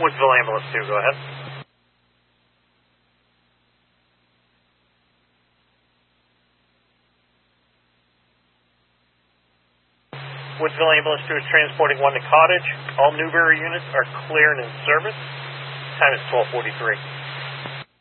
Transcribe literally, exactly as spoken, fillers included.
Woodsville Ambulance two, go ahead. Woodsville Ambulance two is transporting one to Cottage. All Newberry units are clear and in service. Time is twelve forty-three.